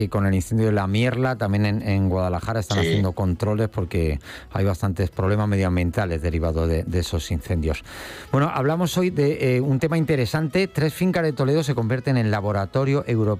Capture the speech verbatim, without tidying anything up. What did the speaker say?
Y con el incendio de la Mierla, también en, en Guadalajara están Sí. haciendo controles porque hay bastantes problemas medioambientales derivados de, de esos incendios. Bueno, hablamos hoy de eh, un tema interesante. Tres fincas de Toledo se convierten en laboratorio europeo